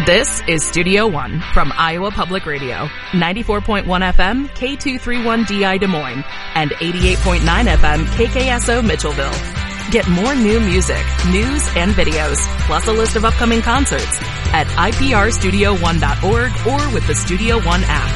This is Studio One from Iowa Public Radio, 94.1 FM, K231DI Des Moines, and 88.9 FM, KKSO Mitchellville. Get more new music, news, and videos, plus a list of upcoming concerts at iprstudio1.org or with the Studio One app.